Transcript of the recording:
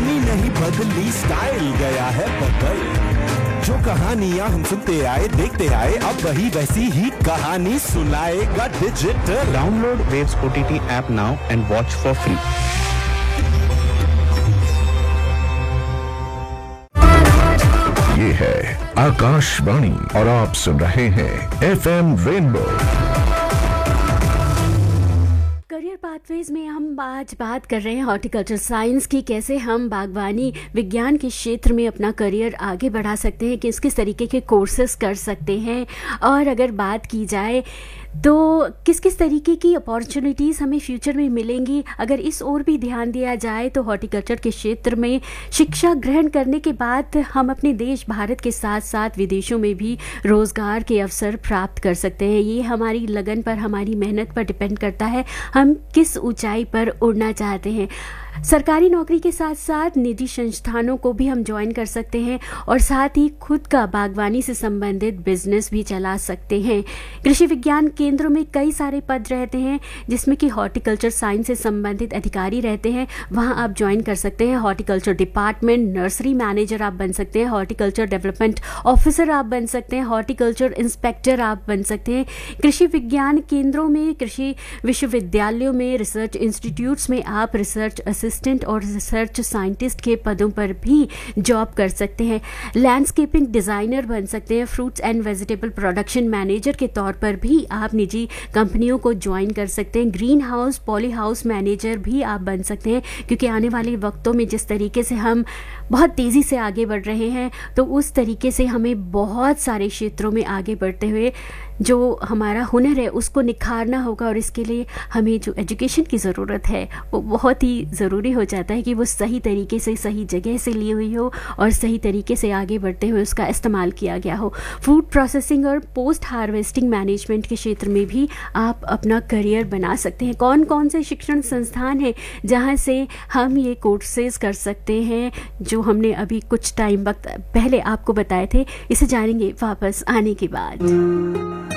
कहानी नहीं बदली, स्टाइल गया है बदल। जो कहानियां हम सुनते आए देखते आए, अब वही वैसी ही कहानी सुनाएगा digital. Download waves OTT app now and watch for free. ये है आकाशवाणी और आप सुन रहे हैं FM रेनबो। करियर पाथवेज में हम आज बात कर रहे हैं हॉर्टिकल्चर साइंस की, कैसे हम बागवानी विज्ञान के क्षेत्र में अपना करियर आगे बढ़ा सकते हैं, किस किस तरीके के कोर्सेज कर सकते हैं, और अगर बात की जाए तो किस किस तरीके की अपॉर्चुनिटीज़ हमें फ्यूचर में मिलेंगी। अगर इस ओर भी ध्यान दिया जाए तो हॉर्टिकल्चर के क्षेत्र में शिक्षा ग्रहण करने के बाद हम अपने देश भारत के साथ साथ विदेशों में भी रोज़गार के अवसर प्राप्त कर सकते हैं। ये हमारी लगन पर, हमारी मेहनत पर डिपेंड करता है, हम किस ऊंचाई पर उड़ना चाहते हैं। सरकारी नौकरी के साथ साथ निजी संस्थानों को भी हम ज्वाइन कर सकते हैं और साथ ही खुद का बागवानी से संबंधित बिजनेस भी चला सकते हैं। कृषि विज्ञान केंद्रों में कई सारे पद रहते हैं जिसमें कि हॉर्टिकल्चर साइंस से संबंधित अधिकारी रहते हैं, वहां आप ज्वाइन कर सकते हैं। हॉर्टिकल्चर डिपार्टमेंट नर्सरी मैनेजर आप बन सकते हैं, हॉर्टिकल्चर डेवलपमेंट ऑफिसर आप बन सकते हैं, हॉर्टिकल्चर इंस्पेक्टर आप बन सकते हैं। कृषि विज्ञान केंद्रों में, कृषि विश्वविद्यालयों में, रिसर्च इंस्टीट्यूट्स में आप रिसर्च असिस्टेंट और रिसर्च साइंटिस्ट के पदों पर भी जॉब कर सकते हैं। लैंडस्केपिंग डिज़ाइनर बन सकते हैं, fruits and vegetable production manager के तौर पर भी आप निजी कंपनियों को ज्वाइन कर सकते हैं। Green house poly house manager भी आप बन सकते हैं, क्योंकि आने वाले वक्तों में जिस तरीके से हम बहुत तेज़ी से आगे बढ़ रहे हैं, तो उस तरीके से हमें बहुत सारे क्षेत्रों में आगे बढ़ते हुए जो हमारा हुनर है उसको निखारना होगा, और इसके लिए हमें जो एजुकेशन की ज़रूरत है वो बहुत ही ज़रूरी हो जाता है कि वो सही तरीके से, सही जगह से ली हुई हो और सही तरीके से आगे बढ़ते हुए उसका इस्तेमाल किया गया हो। फूड प्रोसेसिंग और पोस्ट हार्वेस्टिंग मैनेजमेंट के क्षेत्र में भी आप अपना करियर बना सकते हैं। कौन कौन से शिक्षण संस्थान हैं जहाँ से हम ये कोर्सेज कर सकते हैं जो हमने अभी कुछ टाइम वक्त पहले आपको बताए थे, इसे जानेंगे वापस आने के बाद।